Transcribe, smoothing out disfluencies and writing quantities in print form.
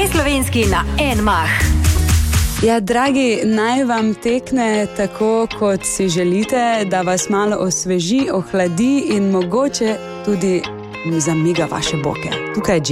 Dve slovenski na en mah. Ja, dragi, naj vam tekne tako, kot si želite, da vas malo osveži, ohladi in mogoče tudi zamiga vaše boke. Tukaj je